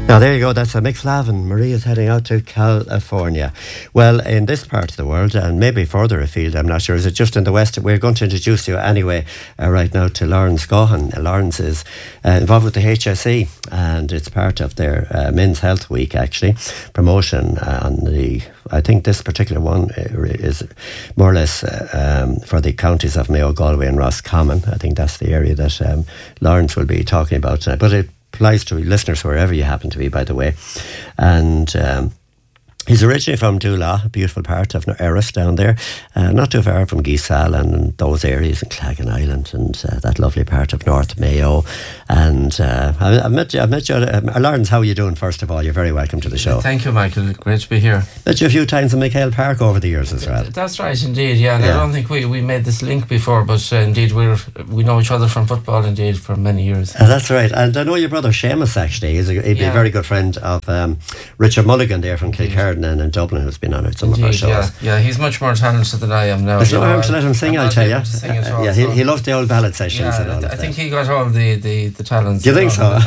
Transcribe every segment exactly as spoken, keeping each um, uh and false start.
Now, there you go. That's a Mick Flavin. Maria's heading out to California. Well, in this part of the world, and maybe further afield, I'm not sure, is it just in the West? We're going to introduce you anyway uh, right now to Lawrence Gaughan. Lawrence is uh, involved with the H S E, and it's part of their uh, Men's Health Week, actually, promotion on the... I think this particular one is more or less uh, um, for the counties of Mayo, Galway and Roscommon. I think that's the area that um, Lawrence will be talking about tonight. But it applies to listeners wherever you happen to be, by the way. And um, he's originally from Doula, a beautiful part of Erris down there, uh, not too far from Geesal and those areas, and Claggan Island and uh, that lovely part of North Mayo. And uh, I, I've met you, I've met you um, Lawrence, how are you doing, first of all? You're very welcome to the show. Thank you, Michael. Great to be here. Met you a few times in McHale Park over the years as well. That's right, indeed, yeah. And yeah. I don't think we, we made this link before, but uh, indeed we're, we know each other from football, indeed, for many years. Uh, that's right. And I know your brother Seamus, actually. He's a, he'd be yeah. a very good friend of um, Richard Mulligan there from Kilkerran and in Dublin, who's been on some indeed, of our shows. Yeah. yeah, he's much more talented than I am now. There's no harm to let him sing, I'll tell you. Well, yeah, he, he loves the old ballad sessions yeah, and all I, of I that. think he got all the, the, the talents. Do you think so?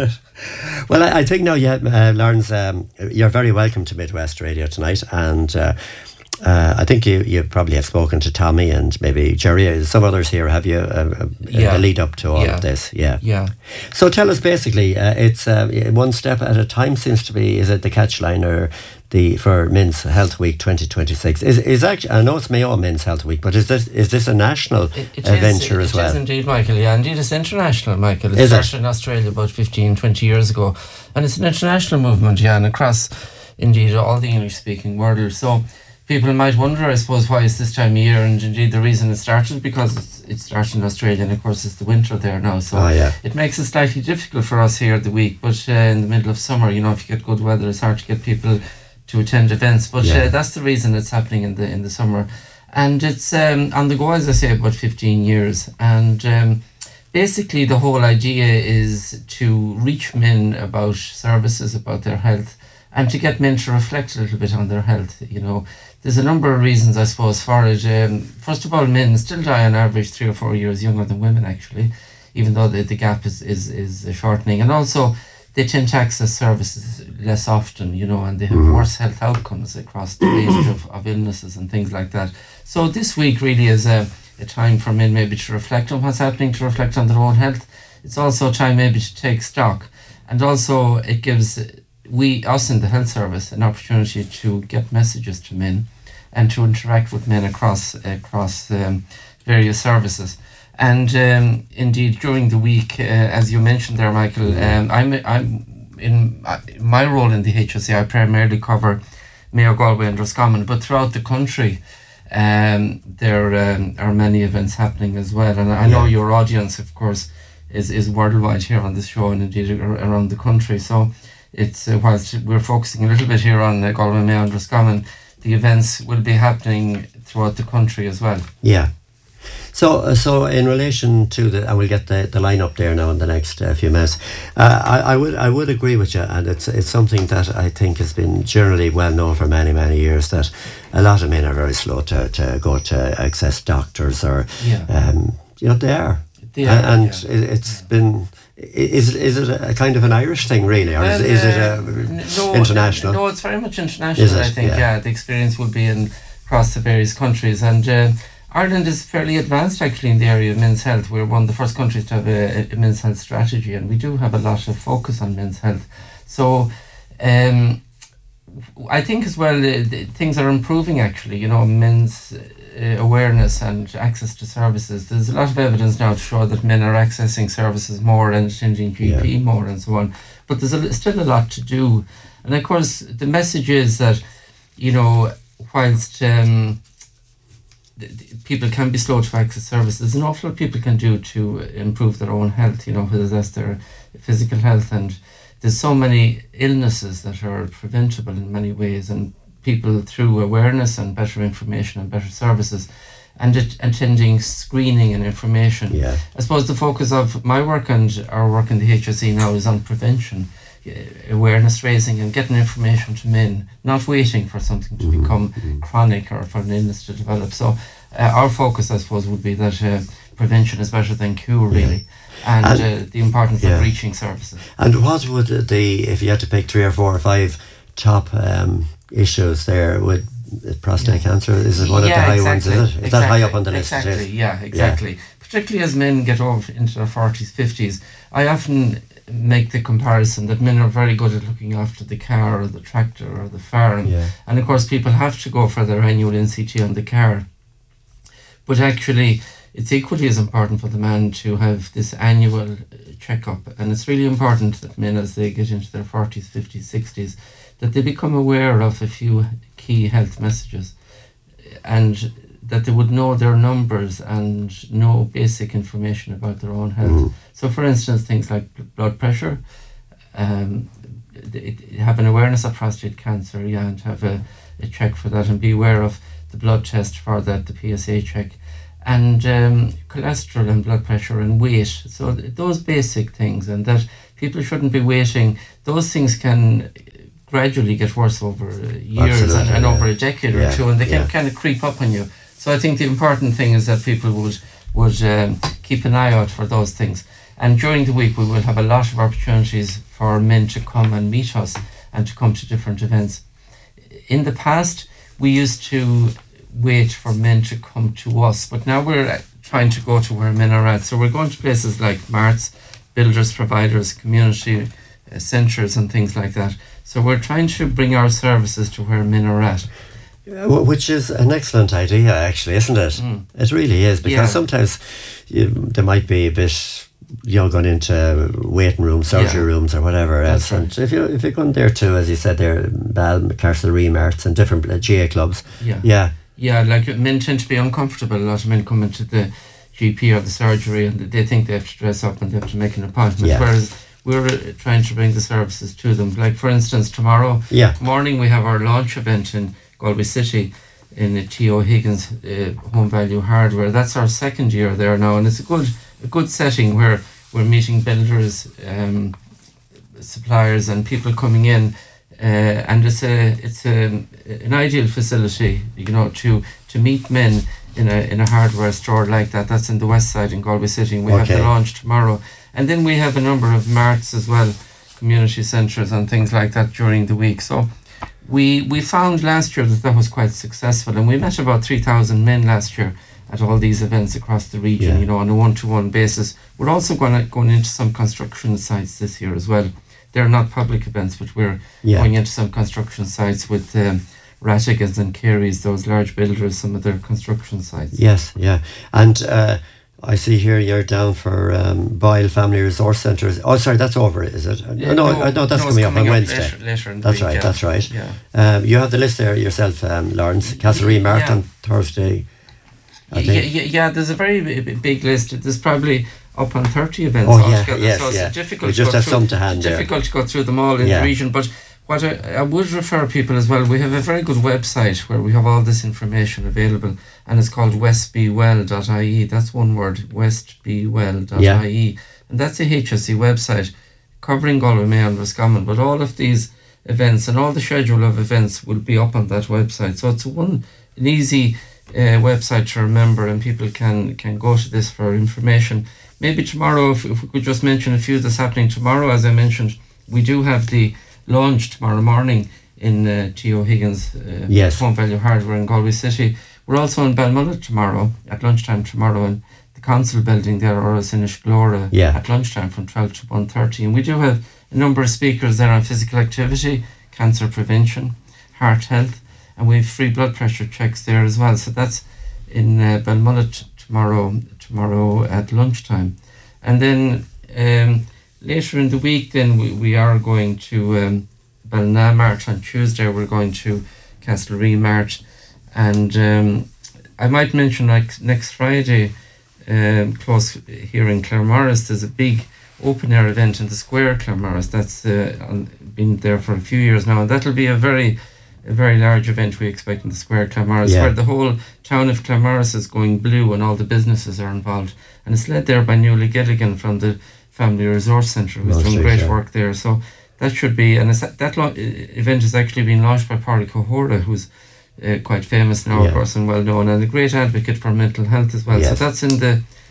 Well, I, I think now, yeah, uh, Lawrence, um, you're very welcome to Midwest Radio tonight, and uh, uh, I think you, you probably have spoken to Tommy and maybe Jerry, some others here, have you, uh, uh, yeah. the lead up to all yeah. of this? Yeah. Yeah. So tell us basically, uh, it's uh, one step at a time seems to be, is it the catchline or the for Men's Health Week twenty twenty-six? Is is actually, I know it's Mayo Men's Health Week, but is this is this a national it, it venture is, as well? It is indeed, Michael. Yeah, indeed, it's international, Michael. It is started it? in Australia about fifteen, twenty years ago, and it's an international movement, yeah, and across indeed all the English-speaking world. So people might wonder, I suppose, why it's this time of year, and indeed the reason it started because it's, it started in Australia, and of course it's the winter there now, so oh, yeah. it makes it slightly difficult for us here the week. But uh, in the middle of summer, you know, if you get good weather, it's hard to get people to attend events, but yeah. uh, that's the reason it's happening in the in the summer, and it's um, on the go, as I say, about fifteen years, and um, basically the whole idea is to reach men about services, about their health, and to get men to reflect a little bit on their health. You know, there's a number of reasons, I suppose, for it. Um, first of all, men still die on average three or four years younger than women, actually, even though the, the gap is, is, is shortening, and also they tend to access services less often, you know, and they have mm. worse health outcomes across the range of, of illnesses and things like that. So this week really is a, a time for men maybe to reflect on what's happening, to reflect on their own health. It's also a time maybe to take stock, and also it gives we, us in the health service, an opportunity to get messages to men and to interact with men across across um, various services. And um, indeed, during the week, uh, as you mentioned there, Michael, um, I'm I'm in uh, my role in the H S E. I primarily cover Mayo, Galway, and Roscommon, but throughout the country, um, there um, are many events happening as well. And I know yeah. your audience, of course, is is worldwide here on this show, and indeed around the country. So it's uh, whilst we're focusing a little bit here on uh, Galway, Mayo, and Roscommon, the events will be happening throughout the country as well. Yeah. So, uh, so in relation to the, and we'll get the, the line up there now in the next uh, few minutes. Uh, I, I would I would agree with you, and it's it's something that I think has been generally well known for many many years, that a lot of men are very slow to, to go to access doctors, or yeah. um, you know they are, they are and yeah. it, it's yeah. been. Is is it a kind of an Irish thing, really, or well, is, is it a no, international? No, it's very much international. I think yeah. yeah, the experience will be in across the various countries, and uh, Ireland is fairly advanced actually in the area of men's health. We're one of the first countries to have a, a men's health strategy, and we do have a lot of focus on men's health. So, um, I think as well uh, things are improving actually. You know, men's uh, awareness and access to services. There's a lot of evidence now to show that men are accessing services more and attending G P yeah. more and so on. But there's a, still a lot to do, and of course the message is that, you know, whilst um, people can be slow to access services, there's an awful lot people can do to improve their own health, you know, whether that's their physical health, and there's so many illnesses that are preventable in many ways, and people through awareness and better information and better services and it, attending screening and information. Yeah. I suppose the focus of my work and our work in the H S E now is on prevention, awareness raising and getting information to men, not waiting for something to mm-hmm. become mm-hmm. chronic or for an illness to develop. So uh, our focus, I suppose, would be that uh, prevention is better than cure, really. Yeah. And, and uh, the importance yeah. of reaching services. And what would the, if you had to pick three or four or five top um, issues there, would prostate yeah. cancer, is it one yeah, of the high exactly. ones, is it? Is exactly. that high up on the list? Exactly, yeah, exactly. Yeah. Particularly as men get over into their forties, fifties, I often make the comparison that men are very good at looking after the car or the tractor or the farm. Yeah. And of course people have to go for their annual N C T on the car. But actually it's equally as important for the man to have this annual checkup. And it's really important that men, as they get into their forties, fifties, sixties, that they become aware of a few key health messages, and that they would know their numbers and know basic information about their own health. Mm. So for instance, things like blood pressure, um, have an awareness of prostate cancer, yeah, and have a, a check for that, and be aware of the blood test for that, the P S A check, and um, cholesterol and blood pressure and weight. So th- those basic things, and that people shouldn't be waiting. Those things can gradually get worse over years and, and yeah. over a decade or yeah. two, and they can yeah. kind of creep up on you. So I think the important thing is that people would would um, keep an eye out for those things. And during the week we will have a lot of opportunities for men to come and meet us and to come to different events. In the past we used to wait for men to come to us, but now we're trying to go to where men are at. So we're going to places like marts, builders, providers, community uh, centres and things like that. So we're trying to bring our services to where men are at. Which is an excellent idea, actually, isn't it? Mm. It really is, because yeah. sometimes you, there might be a bit, you know, going into waiting rooms, surgery yeah. rooms or whatever else. Right. And if, you, if you're going there too, as you said there, Bal, Castlereagh, Marts and different uh, G A clubs. Yeah. Yeah. Yeah, like men tend to be uncomfortable. A lot of men come into the G P or the surgery and they think they have to dress up and they have to make an appointment. Yeah. Whereas we're trying to bring the services to them. Like, for instance, tomorrow yeah. morning we have our launch event in Galway City in the T O Higgins uh, Home Value Hardware. That's our second year there now, and it's a good a good setting where we're meeting builders, um, suppliers and people coming in, uh, and it's a it's a, an ideal facility, you know, to to meet men in a in a hardware store like that. That's in the west side in Galway City. We okay. have the launch tomorrow, and then we have a number of marts as well, community centres and things like that during the week. So we we found last year that that was quite successful, and we met about three thousand men last year at all these events across the region, yeah. you know, on a one-to-one basis. We're also going to, going into some construction sites this year as well. They're not public events, but we're yeah. going into some construction sites with um, Rattigans and Careys, those large builders, some of their construction sites. Yes, yeah. And uh, I see here you're down for um, Boyle Family Resource Centre. Oh, sorry, that's over, is it? Yeah, no, no, I know that's no, coming up on up Wednesday. Later, later in the that's week, right, yeah. that's right. Yeah. Um, you have the list there yourself, um, Lawrence. Castlereagh Mart yeah. on Thursday. I yeah, think. yeah, yeah, there's a very big, big list. There's probably up on thirty events oh, altogether. Yeah, yes, so it's yeah. difficult we just to have go some through, to hand it's there. difficult to go through them all in yeah. the region, but what I, I would refer people as well, we have a very good website where we have all this information available, and it's called west b well dot i e. That's one word, west b well dot i e. Yeah. And that's a H S E website covering Galway, Mayo and Roscommon, but all of these events and all the schedule of events will be up on that website. So it's one an easy uh, website to remember, and people can, can go to this for information. Maybe tomorrow, if, if we could just mention a few that's happening tomorrow. As I mentioned, we do have the launch tomorrow morning in uh, T O Higgins uh, yes. Home Value Hardware in Galway City. We're also in Balmullet tomorrow at lunchtime tomorrow in the council building there, or as in Glora yeah. at lunchtime from twelve to one thirty. And we do have a number of speakers there on physical activity, cancer prevention, heart health, and we have free blood pressure checks there as well. So that's in uh, Balmullet tomorrow tomorrow at lunchtime. And then um, later in the week, then we, we are going to um, Ballina Mart on Tuesday. We're going to Castlereagh Mart, and um, I might mention like next Friday, um, close here in Claremorris, there's a big open air event in the square Claremorris. That's uh, on, been there for a few years now, and that'll be a very a very large event we expect in the square Claremorris, yeah. where the whole town of Claremorris is going blue and all the businesses are involved, and it's led there by Nuala Gilligan from the Family Resource Centre, who's doing great yeah. work there. So that should be, and it's, that lo- event has actually been launched by Pádraig O'Hora, who's uh, quite famous now, yeah. of course, and well known, and a great advocate for mental health as well. Yes. So that's in the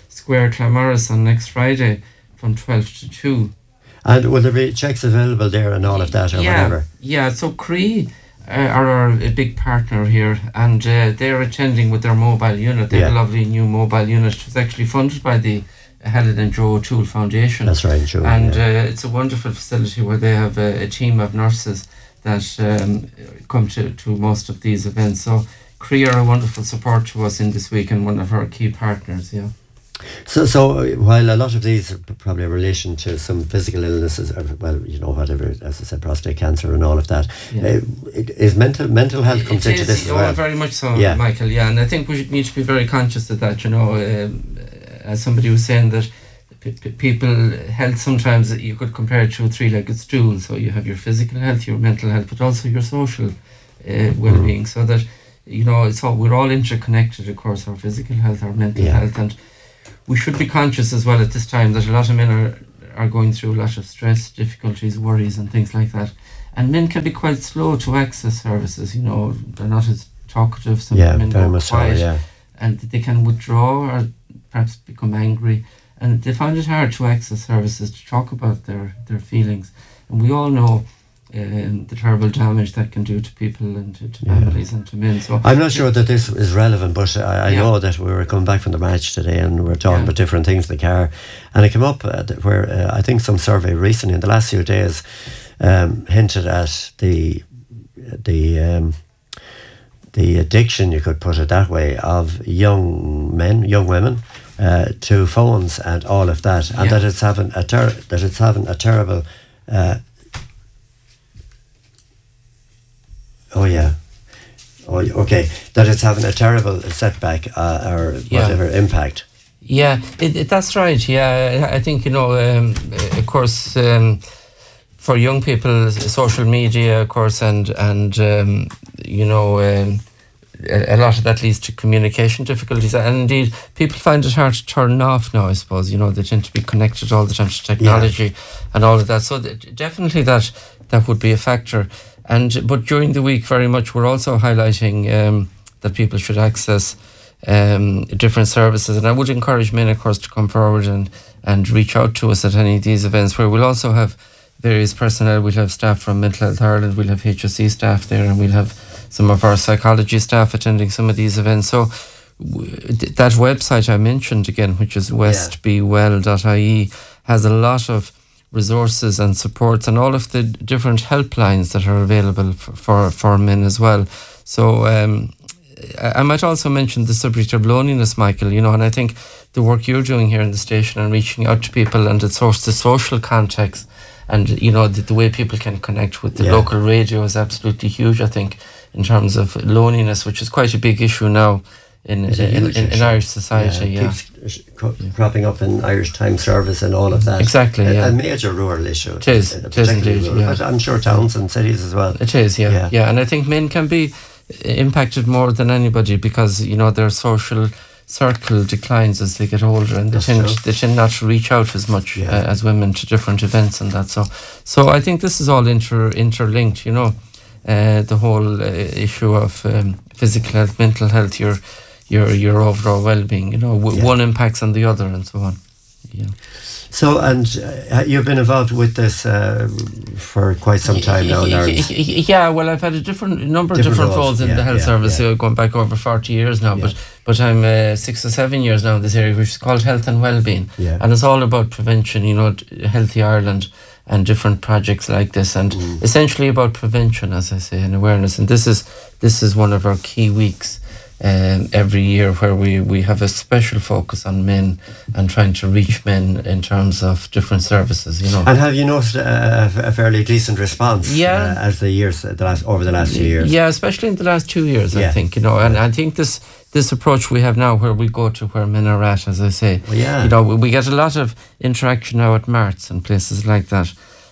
Square Clamorris on next Friday from twelve to two. And will there be checks available there and all of that or yeah, whatever? Yeah, so Cree uh, are our, a big partner here, and uh, they're attending with their mobile unit. They have Yeah. a lovely new mobile unit. It was actually funded by the Helen and Joe O'Toole Foundation. That's right, sure. And yeah. uh, it's a wonderful facility where they have a, a team of nurses that um, come to, to most of these events. So Cree are a wonderful support to us in this week and one of our key partners, yeah. So, so while a lot of these are probably in relation to some physical illnesses, or, well, you know, whatever, as I said, prostate cancer and all of that, Yeah. uh, is mental mental health comes It into is, this as oh, well? very much so, Yeah. Michael, yeah. And I think we should need to be very conscious of that, you know. Um, as somebody was saying that p- p- people, health sometimes you could compare it to a three-legged stool. So you have your physical health, your mental health, but also your social uh, well-being. Mm. So that, you know, it's all, we're all interconnected, of course, our physical health, our mental Yeah. health, and we should be conscious as well at this time that a lot of men are, are going through a lot of stress, difficulties, worries and things like that. And men can be quite slow to access services, you know, they're not as talkative, some Yeah, men very go much so, quiet, yeah. and they can withdraw or perhaps become angry, and they find it hard to access services, to talk about their, their feelings. And we all know um, the terrible damage that can do to people and to, to Yeah. families and to men. So I'm not sure that this is relevant, but I, I Yeah. know that we were coming back from the match today and we were talking Yeah. about different things in the car, and it came up uh, th- where uh, I think some survey recently in the last few days um, hinted at the the um, the addiction, you could put it that way, of young men, young women uh, to phones and all of that, and Yeah. that it's having a ter- that it's having a terrible. Uh, oh yeah. Oh, okay. That it's having a terrible setback uh, or Yeah. whatever impact. Yeah, it, it, that's right. Yeah, I think, you know, um, of course, um, for young people, social media, of course, and and um, you know, um, a, a lot of that leads to communication difficulties, and indeed, people find it hard to turn off now. I suppose, you know, they tend to be connected all the time to technology Yeah. and all of that. So th- definitely that that would be a factor. And but during the week, very much, we're also highlighting um, that people should access um, different services. And I would encourage men, of course, to come forward and, and reach out to us at any of these events, where we'll also have various personnel. We'll have staff from Mental Health Ireland, we'll have H S E staff there, and we'll have some of our psychology staff attending some of these events. So w- that website I mentioned again, which is west be well dot I E, has a lot of resources and supports and all of the different helplines that are available for, for, for men as well. So um, I might also mention the subject of loneliness, Michael, you know, and I think the work you're doing here in the station and reaching out to people and the source, the social context and, you know, the, the way people can connect with the Yeah. local radio is absolutely huge, I think, in terms of loneliness, which is quite a big issue now in It's a in, huge in, in issue. Irish society. Yeah, Yeah, it keeps cro- cropping up in Irish Times Service and all of that. Exactly, A, yeah. a major rural issue. It is, Uh, it is particularly indeed, rural, yeah. but I'm sure towns and cities as well. It is, yeah, Yeah. yeah, and I think men can be impacted more than anybody because, you know, their social circle declines as they get older, and they That's tend true. they tend not to reach out as much Yeah. uh, as women to different events and that. So, so I think this is all inter interlinked. You know, uh, the whole uh, issue of um, physical health, mental health, your your your overall well-being. You know, w- Yeah. one impacts on the other, and so on. Yeah. So, and uh, you've been involved with this uh, for quite some time now in Ireland. Yeah, well, I've had a different number of Different different roles, roles in yeah, the health yeah, service, yeah. uh, going back over forty years now. Yeah. But but I'm uh, six or seven years now in this area, which is called Health and Wellbeing, Yeah. and it's all about prevention. You know, t- Healthy Ireland and different projects like this, and Mm. essentially about prevention, as I say, and awareness. And this is this is one of our key weeks. Um, every year where we, we have a special focus on men and trying to reach men in terms of different services, you know. And have you noticed a, a fairly decent response Yeah. uh, as the years, the last, over the last few years? Yeah, especially in the last two years, Yeah. I think, you know, and I think this this approach we have now where we go to where men are at, as I say, Well, yeah. you know, we, we get a lot of interaction now at marts and places like that.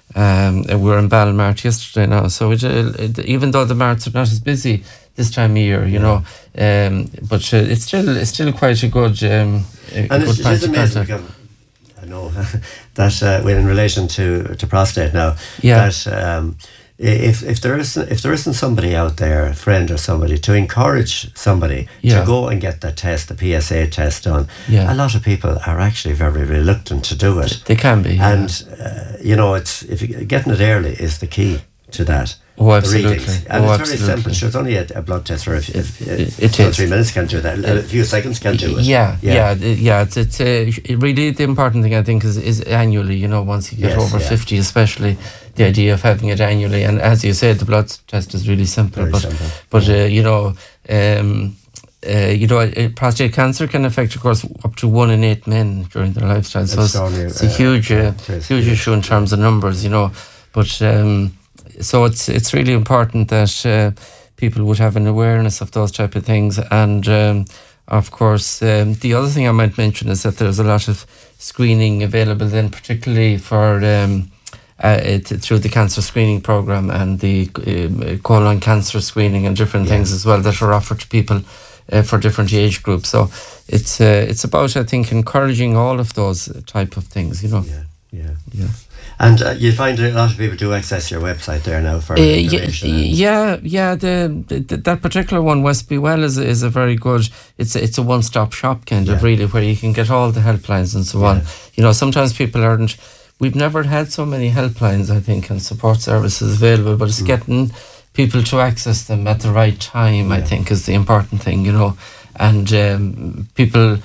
Um, and we were in Balmart yesterday now, so it, uh, it, even though the marts are not as busy this time of year, you know, um, but uh, it's still it's still quite a good um, a And good it's, it point is of amazing contact. because I know that uh, well, in relation to, to prostate now, Yeah. that um, if if there isn't if there isn't somebody out there, a friend or somebody, to encourage somebody Yeah. to go and get the test, the P S A test done, Yeah. a lot of people are actually very reluctant to do it. They can be, yeah. and uh, you know, it's if you, getting it early is the key to that. Oh, The absolutely. readings. And Oh, it's very absolutely. simple. Sure, it's only a, a blood test for if, if, It- if it two or is. three minutes can't do that. A few seconds can't do it. Yeah, yeah, Yeah. yeah. yeah it's it's uh, it really the important thing I think is is annually. You know, once you get Yes, over yeah. fifty, especially the idea of having it annually. And as you said, the blood test is really simple. Very but simple. but uh, you know. Um, uh, you know, uh, prostate cancer can affect, of course, up to one in eight men during their lifetime. So it's, Extraordinary, it's a uh, huge, uh, it is, huge yeah. issue in terms of numbers. You know, but um, so it's it's really important that uh, people would have an awareness of those type of things. And um, of course, um, the other thing I might mention is that there's a lot of screening available then, particularly for um, uh, it, through the cancer screening program and the um, colon cancer screening and different Yeah. things as well that are offered to people uh, for different age groups. So it's uh, it's about, I think, encouraging all of those type of things. You know. Yeah, yeah. Yeah. And uh, you find a lot of people do access your website there now for Uh, yeah, information. and- yeah, yeah. The, the that particular one, West Be Well, is is a very good. It's a, it's a one stop shop kind of Yeah. really, where you can get all the helplines and so on. You know, sometimes people aren't. We've never had so many helplines, I think, and support services available, but it's Mm. getting people to access them at the right time. I Yeah. think is the important thing. You know, and um, people,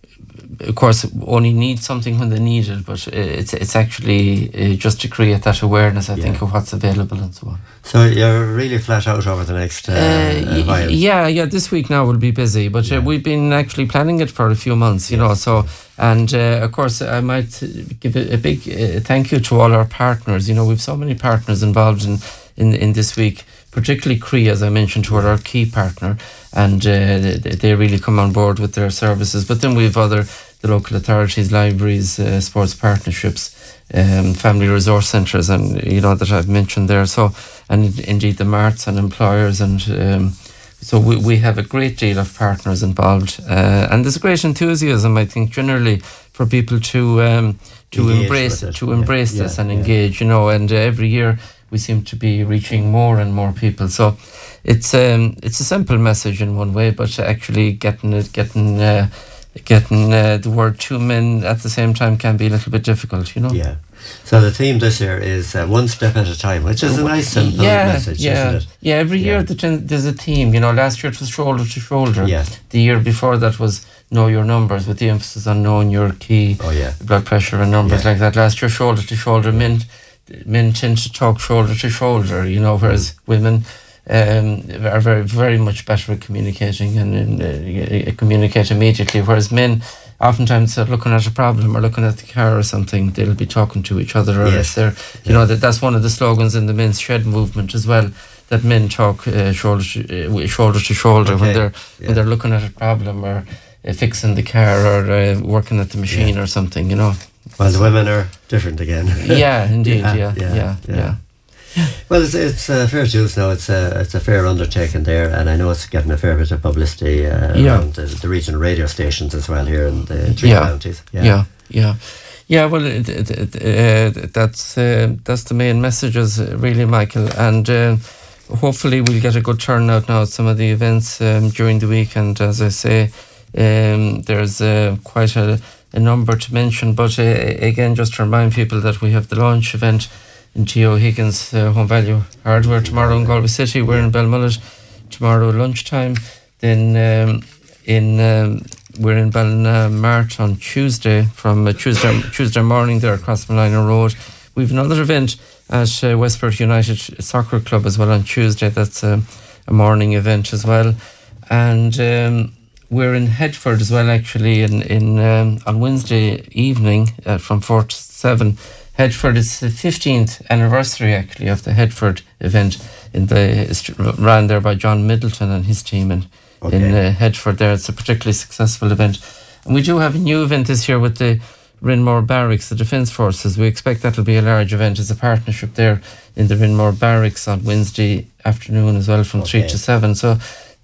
of course, only need something when they need it, but uh, it's it's actually uh, just to create that awareness, I Yeah. think, of what's available and so on. So you're really flat out over the next uh, Uh, y- while. yeah, yeah. This week now will be busy, but Yeah. uh, we've been actually planning it for a few months, you know. So, and uh, of course, I might uh, give a, a big uh, thank you to all our partners. You know, we've so many partners involved in in, in this week, particularly C R E, as I mentioned, who are our key partner, and uh, they, they really come on board with their services. But then we've other the local authorities, libraries, uh, sports partnerships, um, family resource centres, and you know that I've mentioned there. So, and in- indeed the marts and employers, and um, so we we have a great deal of partners involved, uh, and there's a great enthusiasm, I think, generally for people to um, to Engage embrace with it. to Yeah, embrace yeah, this and yeah. engage. You know, and uh, every year we seem to be reaching more and more people. So it's um it's a simple message in one way, but actually getting it getting. Uh, Getting uh, the word to men at the same time can be a little bit difficult, you know. Yeah. So the theme this year is uh, one step at a time, which is a nice simple yeah, message, yeah, isn't it? yeah. Every Yeah. year the ten- there's a theme. You know, last year it was shoulder to shoulder. Yeah. The year before that was know your numbers, with the emphasis on knowing your key Oh yeah. blood pressure and numbers Yeah. like that. Last year, shoulder to shoulder, men men tend to talk shoulder to shoulder. You know, whereas women um, are very very much better at communicating and, and uh, communicate immediately. Whereas men, oftentimes, are looking at a problem or looking at the car or something, they'll be talking to each other. Or Yes. if they're, you know, that that's one of the slogans in the men's shed movement as well. That men talk uh, shoulder to, uh, shoulder to shoulder when Okay. they're Yeah. when they're looking at a problem or uh, fixing the car or uh, working at the machine or something. You know. Well, the women are different again. Yeah, indeed. Yeah, Yeah, yeah, yeah, yeah. yeah. Well, it's, it's uh, fair dues now. It's a, it's a fair undertaking there, and I know it's getting a fair bit of publicity uh, Yeah. around the, the regional radio stations as well here in the three Yeah. counties. Yeah, yeah, yeah. Well, it, it, it, uh, that's uh, that's the main messages, uh, really, Michael. And uh, hopefully, we'll get a good turnout now at some of the events um, during the week. And as I say, um, there's uh, quite a, a number to mention. But uh, again, just to remind people that we have the launch event in T O Higgins uh, Home Value Hardware tomorrow in Galway City. We're in Belmullet tomorrow lunchtime. Then um, in um, we're in Ballinamart on Tuesday from uh, Tuesday Tuesday morning there across Malina Road. We've another event at uh, Westport United Soccer Club as well on Tuesday. That's um, a morning event as well, and um, we're in Headford as well actually in in um, on Wednesday evening uh, from four to seven. Headford is the fifteenth anniversary actually of the Headford event in the it's ran there by John Middleton and his team in, Okay. in uh, Headford there. It's a particularly successful event. And we do have a new event this year with the Rinmore Barracks, the Defence Forces. We expect that will be a large event. It's a partnership there in the Rinmore Barracks on Wednesday afternoon as well from three Okay. to seven. So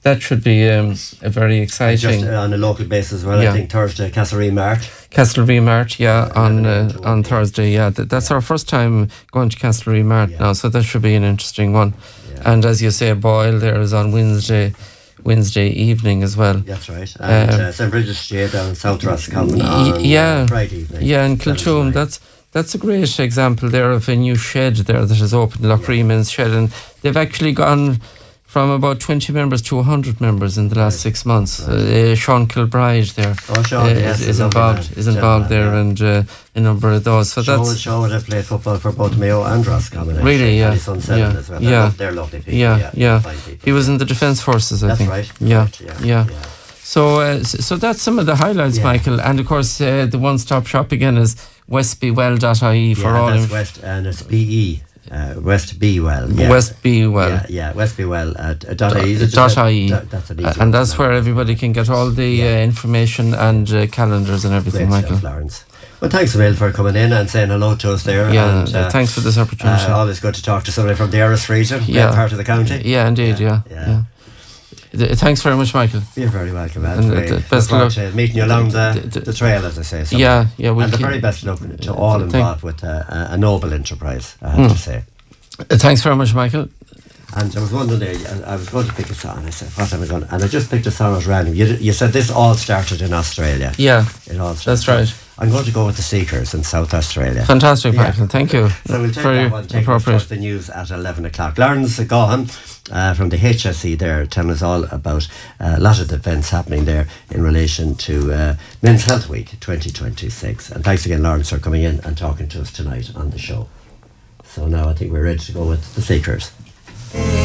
that should be um, a very exciting. Just uh, on a local basis as well, Yeah. I think Thursday, Castlereagh Mart. Castlereagh Mart, yeah, Yeah, on eleven uh, to one, on yeah. Thursday, yeah. Th- that's our first time going to Castlereagh Mart Yeah. now, so that should be an interesting one. Yeah. And as you say, Boyle there is on Wednesday, Wednesday evening as well. That's right. And Um, uh, Saint Bridget's Day down in South Roscommon Y- on yeah. uh, Friday evening. Yeah, in seven to Kiltoom, nine. that's that's a great example there of a new shed there that has opened, Lochreagh Men's Shed, and they've actually gone from about twenty members to one hundred members in the last Right. six months. Right. Uh, Sean Kilbride there Oh, Sean, uh, yes, is, a is lovely involved man, is involved gentleman, there, yeah. and uh, a number of those. So Sean, that's Sean would have played football for both Mayo and Roscommon. Really, actually, yeah, and his son Seven yeah, as well. yeah. They're, lo- they're lovely people. yeah, Yeah, yeah. fine people. He was in the Defence Forces, I That's think. right. Yeah, Correct, yeah, yeah. yeah. So, uh, s- so that's some of the highlights, Yeah. Michael. And of course, uh, the one-stop shop again is westbewell dot I E for yeah, all that's inf- West, and it's B E, uh, West Bewell. Yeah. West Bewell. Yeah, yeah, West Bewell at uh, dot I E. Is it Dot just a- I E. that- That's an easy Uh, and one. that's where everybody can get all the Yeah. uh, information and uh, calendars and everything, Great Michael. stuff, Lawrence. Well, thanks a million for coming in and saying hello to us there. Yeah, and, uh, thanks for this opportunity. Uh, always good to talk to somebody from the Erris region, Yeah. that part of the county. yeah, indeed, yeah. Yeah. yeah. Th- Thanks very much, Michael. You're very welcome, man. And, uh, Very- the look best of forward luck. to meeting you along the, The- the- the trail, as I say. So. Yeah, yeah. We'll and the keep- very best of luck to all Thank- involved with uh, a, a noble enterprise, I have to say. Uh, Thanks very much, Michael. And I was wondering there, I I was going to pick a song. I said, what am I going to... And I just picked a song at random. You, you said this all started in Australia. Yeah, It all started. that's right. I'm going to go with the Seekers in South Australia. Fantastic, Yeah. Michael. Thank you. So we'll take Very that one, take appropriate. first the news at eleven o'clock. Lawrence Gahan uh, from the H S E there telling us all about uh, a lot of the events happening there in relation to uh, Men's Health Week twenty twenty-six. And thanks again, Lawrence, for coming in and talking to us tonight on the show. So now I think we're ready to go with the Seekers.